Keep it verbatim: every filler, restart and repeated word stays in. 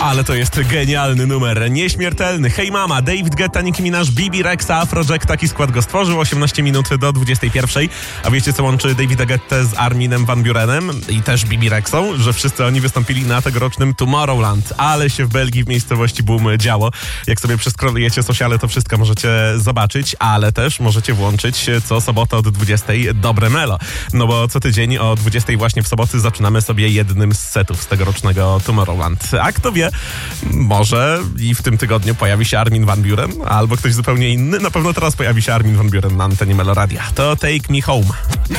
Ale to jest genialny numer, nieśmiertelny. Hej Mama, David Guetta, Nicki Minaj, B B Rexa, Afrojack, taki skład go stworzył. osiemnaście minut do dwudziestej pierwszej. A wiecie, co łączy Davida Guettę z Arminem van Burenem i też B B Rexą? Że wszyscy oni wystąpili na tegorocznym Tomorrowland. Ale się w Belgii w miejscowości Boom działo. Jak sobie przeskrolujecie sociale, to wszystko możecie zobaczyć, ale też możecie włączyć co sobotę od dwudziestej dobre melo. No bo co tydzień o dwudziestej właśnie w soboty zaczynamy sobie jednym z setów z tegorocznego Tomorrowland. A kto wie, może i w tym tygodniu pojawi się Armin van Buuren, albo ktoś zupełnie inny. Na pewno teraz pojawi się Armin van Buuren na antenie Meloradia. To Take Me Home.